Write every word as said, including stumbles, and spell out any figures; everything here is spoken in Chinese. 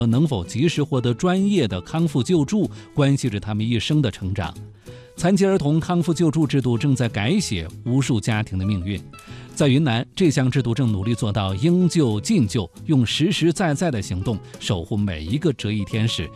能否及时获得专业的康复救助，关系着他们一生的成长。残疾儿童康复救助制度正在改写无数家庭的命运。在云南，这项制度正努力做到应救尽救，用实实在在的行动守护每一个折翼天使，